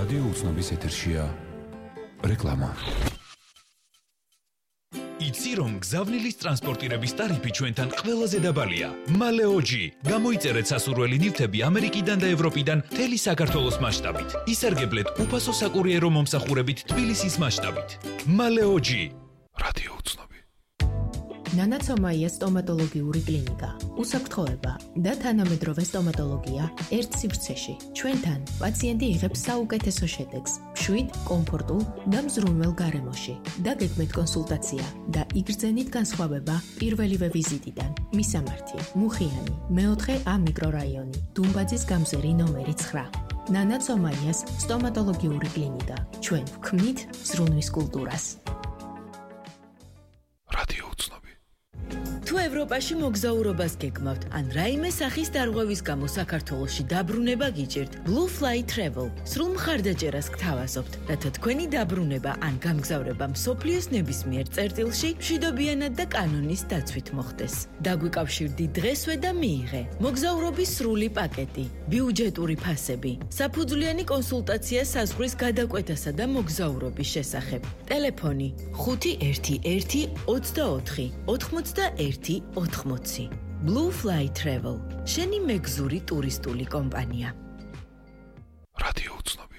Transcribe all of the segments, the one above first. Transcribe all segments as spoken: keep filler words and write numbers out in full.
რადიო უცნობის ეთერშია რეკლამა. იცი რომ გზავნილის ტრანსპორტირების ტარიფი ჩვენთან ყველაზე დაბალია. მალეოჯი. გამოიწერეთ სასურველი ნივთები ამერიკიდან და ევროპიდან მთელი საქართველოს მასშტაბით. ისარგებლეთ უფასო საკურიერო მომსახურებით თბილისის მასშტაბით. მალეოჯი. რადიო უცნობი. ნანაცომაია სტომატოლოგიური კლინიკა. უსაფრთხოება და თანამედროვე სტომატოლოგია ერთ სივრცეში. ჩვენთან პაციენტი იღებს საუკეთესო შედეგს, მშვიდ, კომფორტულ და მზრუნველ გარემოში. დაგეგმეთ კონსულტაცია და იგრძენით განსხვავება პირველივე ვიზიტიდან. მისამართი: მუხიანი, მეოთხე A მიკრორაიონი, დუმბაძის გამზერი ნომერი ცხრა. ნანაცომაიას სტომატოლოგიური კლინიკა. ჩვენ ვქმნით ზრუნვის კულტურას. თუ ევროპაში მოგზაურობას გეგმავთ, ან რაიმე სახის დარღვევის გამო საქართველოში დაბრუნება გიჭირთ, Blue Fly Travel სრულ მხარდაჭერას გთავაზობთ, რათა თქვენი დაბრუნება ან გამგზავრება მსოფლიოს ნებისმიერ წერტილში მშვიდობიანად და კანონის დაცვით მოხდეს. დაგვიკავშირდით დღესვე და მიიღე. მოგზაურობის სრული პაკეტი, ბიუჯეტური ფასები, საფუძვლიანი კონსულტაცია საზღვრის გადაკვეთასა და მოგზაურობის შესახებ. ტელეფონი ხუთი ერთი ერთი ოცდაოთხი ოთხმოცდაერთი ოთხმოცი. Blue Fly Travel. შენი მეგზური ტურისტული კომპანია. რადიო უცნობი.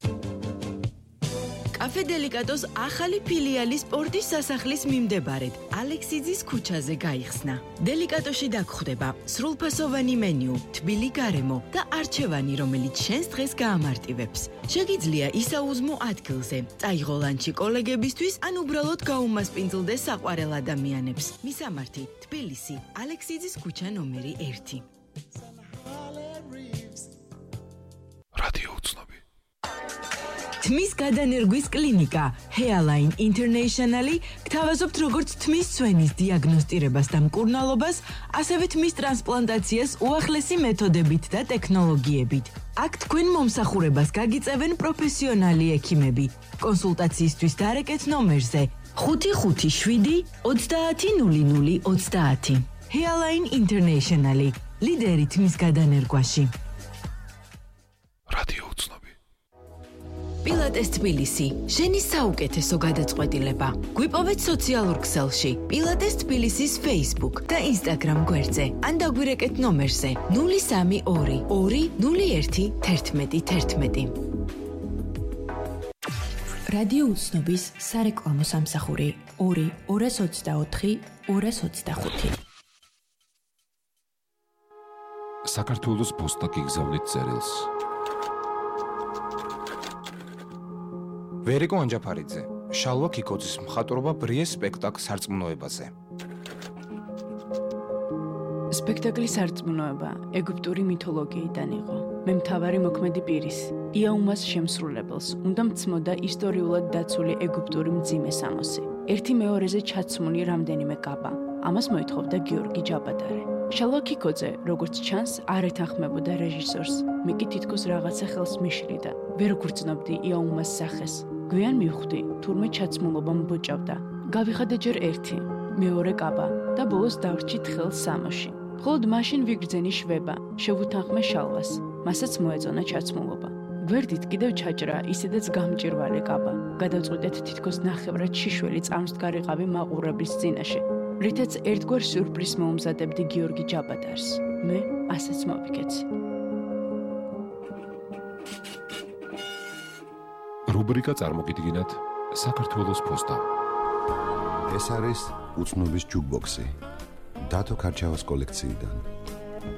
კაფე დელიკატოს ახალი ფილიალი სპორტის სასახლის მიმდებარედ ალექსიძის ქუჩაზე გაიხსნა. დელიკატოში დაგხვდება სრულფასოვანი მენიუ, თბილი გარემო და არჩევანი, რომელიც შენს დღეს გაამარტივებს. შეგიძლია ისაუზმო ადგილზე, წაიღო ლანჩი კოლეგებისთვის ან უბრალოდ გაუმასპინძლდეს საყვარელ ადამიანებს. მისამართი: თბილისი, ალექსიძის ქუჩა ნომერი ერთი. რადიო უცნობი. თმის გადანერგვის კლინიკა Hairline International გთავაზობთ როგორც თმის სვენის დიაგნოსტირებას და მკურნალობას, ასევე თმის ტრანსპლანტაციას უახლესი მეთოდებით და ტექნოლოგიებით. აქ თქვენ მომსახურებას გაგიწევენ პროფესიონალი ექიმები. კონსულტაციისთვის დარეკეთ ნომერზე ხუთი ხუთი შვიდი ოცდაათი ნული ნული ოცდაათი. Hairline International, ლიდერი თმის გადანერგვაში. რადიო უცნობი. პილატეს თბილისი, შენი საუკეთესო გადაწყვეტილება. გვიპოვეთ სოციალურ ქსელში, პილატეს თბილისის Facebook და Instagram გვერდზე, ან დაგვირეკეთ ნომერზე ნული სამი ორი ორი ნული ერთი თერთმეტი თერთმეტი. რადიო უცნობის სარეკლამო სამსახური ორი ორას ოცდაოთხი ორას ოცდახუთი. საქართველოს პოსტა გიგზავნით წერილს. ვერიკო ანჯაფარიძე, შალვა ქიქოძის მხატვრობა ბრიეს სპექტაკლ სარწმუნოებაზე. სპექტაკლის სარწმუნოება ეგვიპტური მითოლოგიიდან იყო. მე მთავარი მოქმედი პირის, იაუმას შემსრულებელს, უნდა მცმოდა ისტორიულად დაცული ეგვიპტური მძიმე სამოსი. ერთი მეორეზე ჩაცმული რამდენიმე კაბა. ამას მოითხოვდა გიორგი ჯაბადარე. შალვა ქიქოძე, როგორც ჩანს, არ ეთანხმებოდა რეჟისორს. მე კი თითქოს რაღაცა ხელს მიშლიდა. ვერ გვგრძნობდი იაუმას სახეს. გვიან მივხვდი, თურმე ჩაცმულობა მბოჭავდა. გავიხადე ჯერ ერთი, მეორე კაბა და ბოლოს დავრჩით ხელს სამოში. მხოლოდ მაშინ ვიგრძენი შვება, შევუთანხმე შალვას. მასაც მოეწონა ჩაცმულობა. გვერდით კიდევ ჩაჭრა ისედაც გამჭირვალე კაბა. გადავწყვიტეთ თითქოს ნახევრად შიშველი წამსდგარიყავი მაყურებლის წინაშე. რითაც ერთგვარ სიურპრიზს მოუმზადებდი გიორგი ჯაბადარს. მე ასეც მოვიქეცი. რუბრიკა წარმოგიდგინათ საქართველოს პოსტა. ეს არის უცნობის ჯუკბოქსი. დათო ქარჩავას კოლექციიდან.